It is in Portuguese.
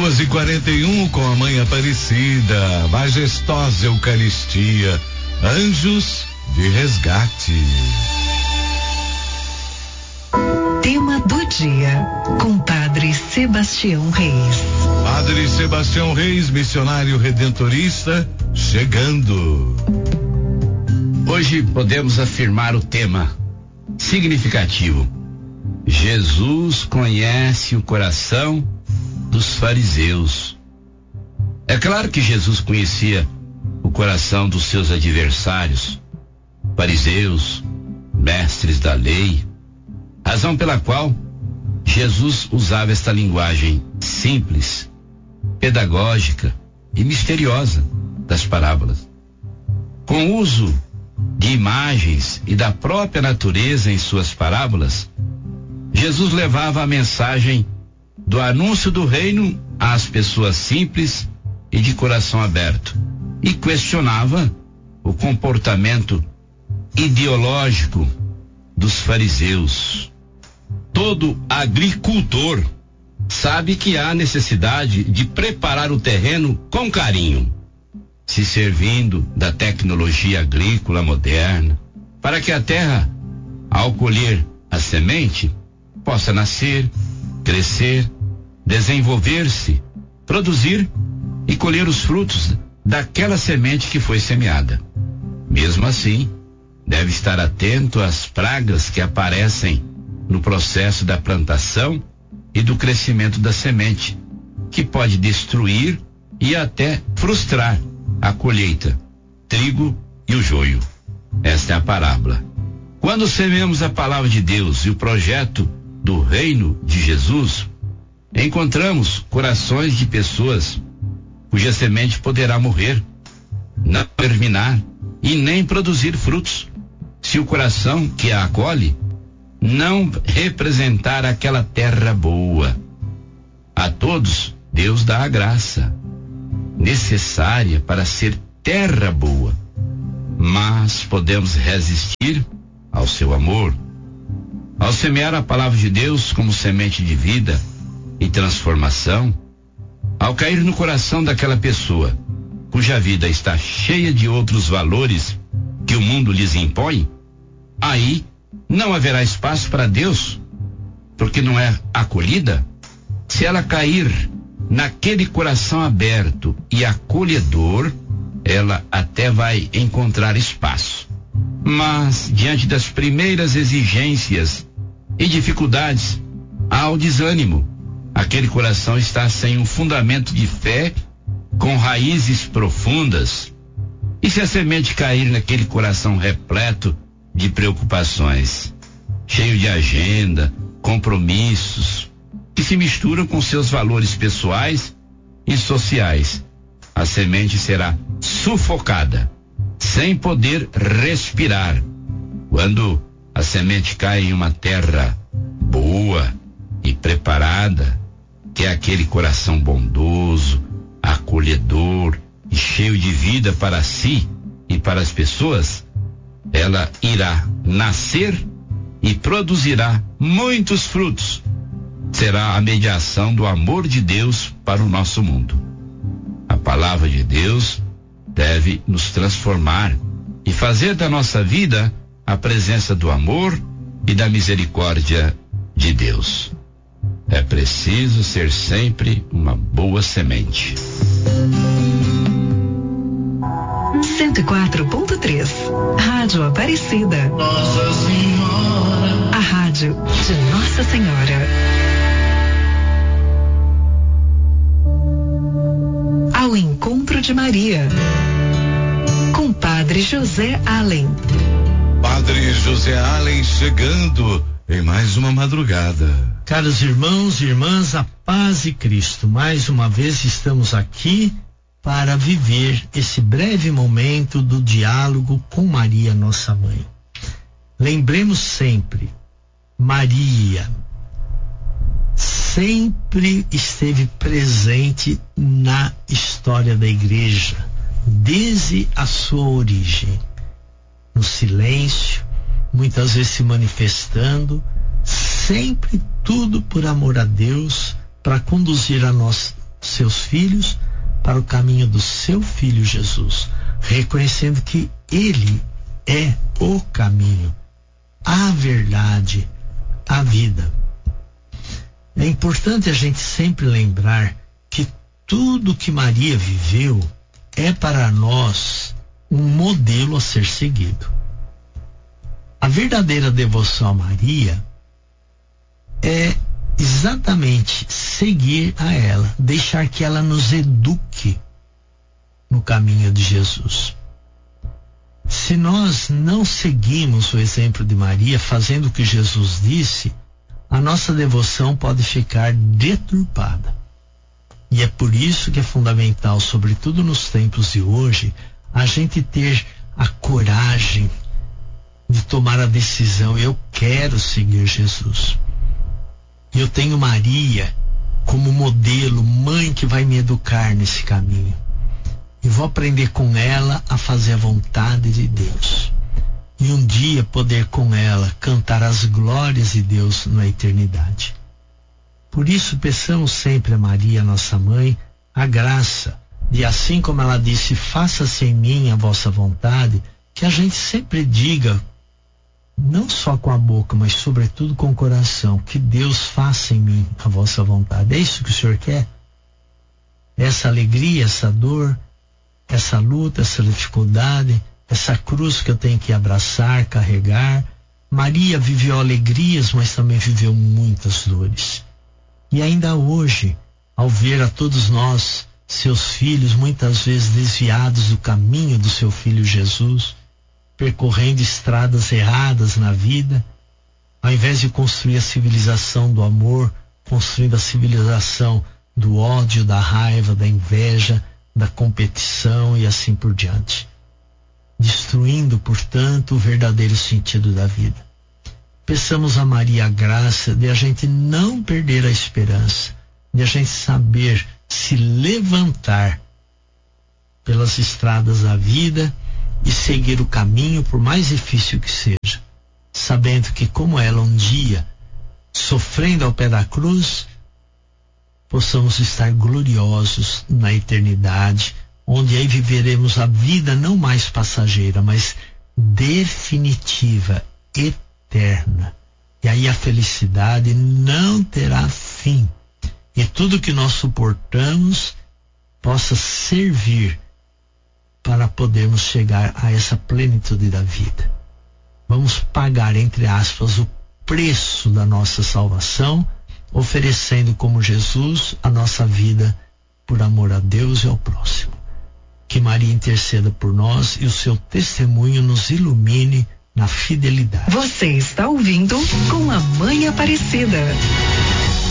2h41 com a Mãe Aparecida, majestosa Eucaristia, anjos de resgate. Tema do dia, com Padre Sebastião Reis. Padre Sebastião Reis, missionário redentorista, chegando. Hoje podemos afirmar o tema significativo. Jesus conhece o coração dos fariseus. É claro que Jesus conhecia o coração dos seus adversários, fariseus, mestres da lei, razão pela qual Jesus usava esta linguagem simples, pedagógica e misteriosa das parábolas. Com o uso de imagens e da própria natureza em suas parábolas, Jesus levava a mensagem do anúncio do reino às pessoas simples e de coração aberto, e questionava o comportamento ideológico dos fariseus. Todo agricultor sabe que há necessidade de preparar o terreno com carinho, se servindo da tecnologia agrícola moderna, para que a terra, ao colher a semente, possa nascer, crescer, desenvolver-se, produzir e colher os frutos daquela semente que foi semeada. Mesmo assim, deve estar atento às pragas que aparecem no processo da plantação e do crescimento da semente, que pode destruir e até frustrar a colheita, trigo e o joio. Esta é a parábola. Quando semeamos a palavra de Deus e o projeto do reino de Jesus, encontramos corações de pessoas cuja semente poderá morrer, não germinar e nem produzir frutos, se o coração que a acolhe não representar aquela terra boa. A todos Deus dá a graça necessária para ser terra boa, mas podemos resistir ao seu amor. Ao semear a palavra de Deus como semente de vida e transformação, ao cair no coração daquela pessoa cuja vida está cheia de outros valores que o mundo lhes impõe, aí não haverá espaço para Deus, porque não é acolhida. Se ela cair naquele coração aberto e acolhedor, ela até vai encontrar espaço. Mas, diante das primeiras exigências e dificuldades, há o desânimo. Aquele coração está sem um fundamento de fé, com raízes profundas. E se a semente cair naquele coração repleto de preocupações, cheio de agenda, compromissos, que se misturam com seus valores pessoais e sociais, a semente será sufocada, sem poder respirar. Quando a semente cai em uma terra boa e preparada, que é aquele coração bondoso, acolhedor e cheio de vida para si e para as pessoas, ela irá nascer e produzirá muitos frutos. Será a mediação do amor de Deus para o nosso mundo. A palavra de Deus deve nos transformar e fazer da nossa vida a presença do amor e da misericórdia de Deus. É preciso ser sempre uma boa semente. 104.3 Rádio Aparecida. Nossa Senhora. A rádio de Nossa Senhora. Ao encontro de Maria, com Padre José Allen. Padre José Allen chegando em mais uma madrugada. Caros irmãos e irmãs, a paz de Cristo. Mais uma vez estamos aqui para viver esse breve momento do diálogo com Maria, nossa mãe. Lembremos sempre, Maria sempre esteve presente na história da igreja, desde a sua origem, no silêncio, muitas vezes se manifestando, sempre tudo por amor a Deus, para conduzir a nós seus filhos para o caminho do seu Filho Jesus, reconhecendo que Ele é o caminho, a verdade, a vida. É importante a gente sempre lembrar que tudo que Maria viveu é para nós um modelo a ser seguido. A verdadeira devoção a Maria é exatamente seguir a ela, deixar que ela nos eduque no caminho de Jesus. Se nós não seguimos o exemplo de Maria, fazendo o que Jesus disse, a nossa devoção pode ficar deturpada. E é por isso que é fundamental, sobretudo nos tempos de hoje, a gente ter a coragem de tomar a decisão: eu quero seguir Jesus. Eu tenho Maria como modelo, mãe que vai me educar nesse caminho. E vou aprender com ela a fazer a vontade de Deus. E um dia poder com ela cantar as glórias de Deus na eternidade. Por isso peçamos sempre a Maria, nossa mãe, a graça de, assim como ela disse, faça-se em mim a vossa vontade, que a gente sempre diga, não só com a boca, mas sobretudo com o coração, que Deus faça em mim a vossa vontade. É isso que o Senhor quer? Essa alegria, essa dor, essa luta, essa dificuldade, essa cruz que eu tenho que abraçar, carregar. Maria viveu alegrias, mas também viveu muitas dores. E ainda hoje, ao ver a todos nós, seus filhos, muitas vezes desviados do caminho do seu Filho Jesus, percorrendo estradas erradas na vida, ao invés de construir a civilização do amor, construindo a civilização do ódio, da raiva, da inveja, da competição e assim por diante. Destruindo, portanto, o verdadeiro sentido da vida. Peçamos a Maria a graça de a gente não perder a esperança, de a gente saber se levantar pelas estradas da vida e seguir o caminho, por mais difícil que seja, sabendo que, como ela um dia, sofrendo ao pé da cruz, possamos estar gloriosos na eternidade, onde aí viveremos a vida não mais passageira, mas definitiva, eterna. E aí a felicidade não terá fim. E tudo que nós suportamos possa servir para podermos chegar a essa plenitude da vida. Vamos pagar, entre aspas, o preço da nossa salvação, oferecendo como Jesus a nossa vida por amor a Deus e ao próximo. Que Maria interceda por nós e o seu testemunho nos ilumine na fidelidade. Você está ouvindo Com a Mãe Aparecida.